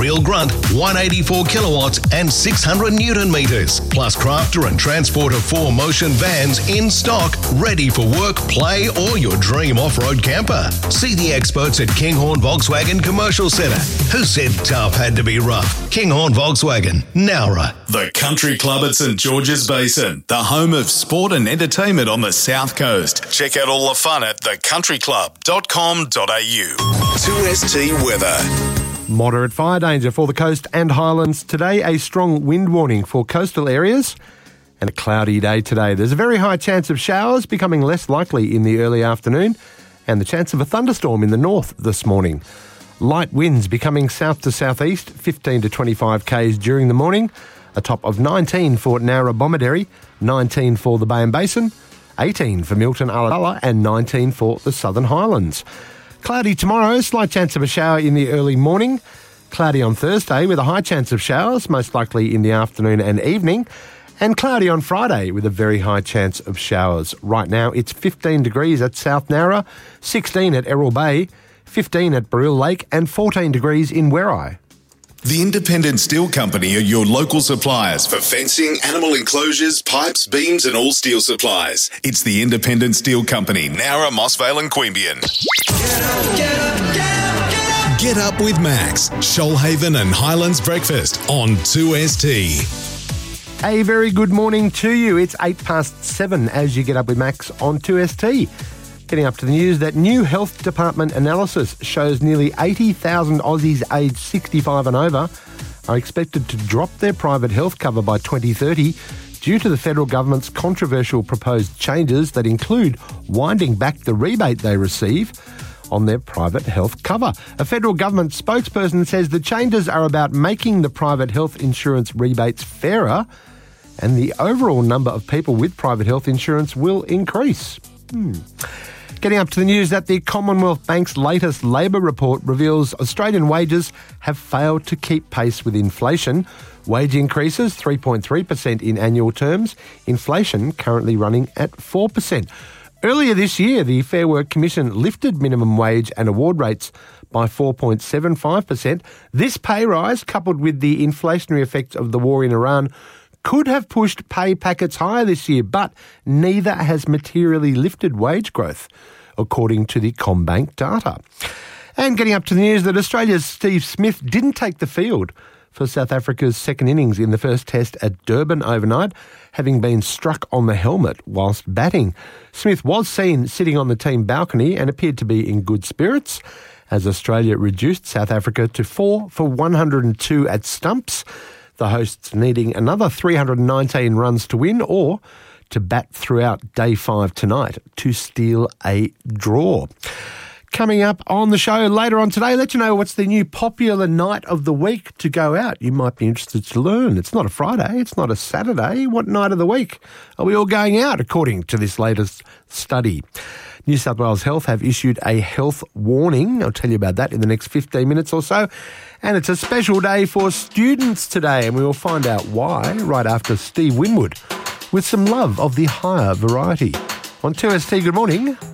real grunt, 184 kilowatts and 600 Newton meters. Plus Crafter and Transporter 4 Motion vans in stock, ready for work, play or your dream off-road camper. See the experts at Kinghorn Volkswagen Commercial Centre. Who said tough had to be rough? Kinghorn Volkswagen, Nowra. The Country Club at St George's Basin, the home of sport and entertainment on the South Coast. Check out all the fun at thecountryclub.com.au. 2ST weather. Moderate fire danger for the coast and highlands today. A strong wind warning for coastal areas and a cloudy day today. There's a very high chance of showers becoming less likely in the early afternoon and the chance of a thunderstorm in the north this morning. Light winds becoming south to southeast, 15 to 25 k's during the morning. A top of 19 for Nowra Bomaderry, 19 for the Bay and Basin, 18 for Milton Ulladulla and 19 for the Southern Highlands. Cloudy tomorrow, slight chance of a shower in the early morning. Cloudy on Thursday with a high chance of showers, most likely in the afternoon and evening. And cloudy on Friday with a very high chance of showers. Right now it's 15 degrees at South Nowra, 16 at Errol Bay, 15 at Baril Lake and 14 degrees in Werri. The Independent Steel Company are your local suppliers for fencing, animal enclosures, pipes, beams and all steel supplies. It's the Independent Steel Company, Nowra, Mossvale and Queanbeyan. Get up with Max, Shoalhaven and Highlands Breakfast on 2ST. A very good morning to you. It's 7:08 as you get up with Max on 2ST. Getting up to the news that new health department analysis shows nearly 80,000 Aussies aged 65 and over are expected to drop their private health cover by 2030 due to the federal government's controversial proposed changes that include winding back the rebate they receive on their private health cover. A federal government spokesperson says the changes are about making the private health insurance rebates fairer and the overall number of people with private health insurance will increase. Getting up to the news that the Commonwealth Bank's latest labour report reveals Australian wages have failed to keep pace with inflation. Wage increases 3.3% in annual terms. Inflation currently running at 4%. Earlier this year, the Fair Work Commission lifted minimum wage and award rates by 4.75%. This pay rise, coupled with the inflationary effects of the war in Iran, could have pushed pay packets higher this year, but neither has materially lifted wage growth, according to the CommBank data. And getting up to the news that Australia's Steve Smith didn't take the field for South Africa's second innings in the first test at Durban overnight, having been struck on the helmet whilst batting. Smith was seen sitting on the team balcony and appeared to be in good spirits as Australia reduced South Africa to 4 for 102 at stumps. The hosts needing another 319 runs to win or to bat throughout Day 5 tonight to steal a draw. Coming up on the show later on today, let you know what's the new popular night of the week to go out. You might be interested to learn. It's not a Friday, it's not a Saturday. What night of the week are we all going out, according to this latest study? New South Wales Health have issued a health warning. I'll tell you about that in the next 15 minutes or so. And it's a special day for students today, and we will find out why right after Steve Winwood with some love of the higher variety. On 2ST, good morning.